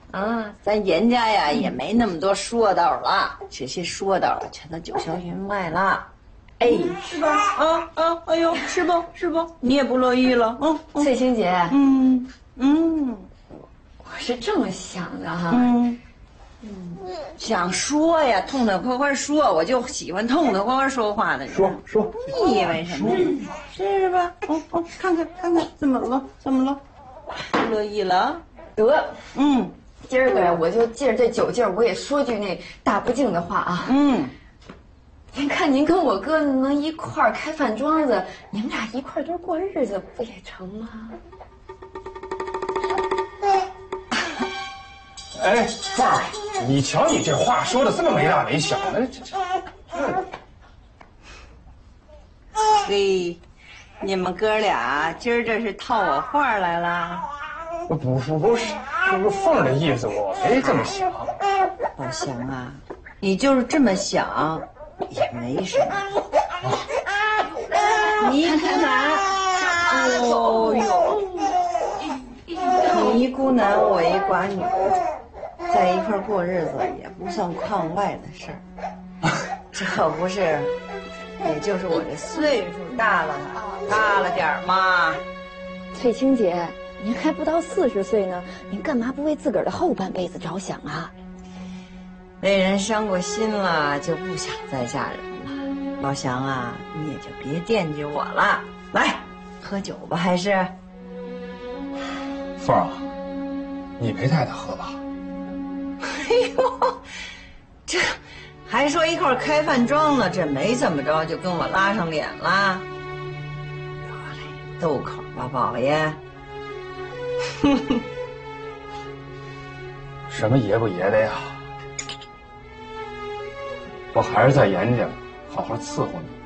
啊，咱严家呀也没那么多说道了，这些说道全都九霄云外了。哎，是吧？哎呦，是不？你也不乐意了？ 翠青姐，我是这么想的哈。 想说呀，痛痛快快说，我就喜欢痛痛快快说话的人。 说， 你以为什么？是吧？看看，怎么了？不乐意了？ 得，今儿个呀，我就借着这酒劲儿，我也说句那大不敬的话啊。您看，您跟我哥能一块儿开饭庄子，你们俩一块儿多过日子，不也成吗？ 哎，凤儿，你瞧你这话说的这么没大没小的， 嘿，你们哥俩今儿这是套我话来了？ 不是凤儿的意思，我没这么想。 老祥啊，你就是这么想，也没什么。你看看，哦呦，你一孤男，我一寡女，在一块过日子也不算框外的事儿。这不是，也就是我这岁数大了点儿嘛。 翠青姐，您还不到40岁呢，您干嘛不为自个儿的后半辈子着想啊？ 那人伤过心了，就不想再嫁人了。老祥啊，你也就别惦记我了。来，喝酒吧，还是？ 凤儿啊，你陪太太喝吧。 哎呦，这还说一块儿开饭庄了，这没怎么着就跟我拉上脸了。得嘞，斗口吧，宝爷。 什么爷不爷的呀？我还是在严家好好伺候你。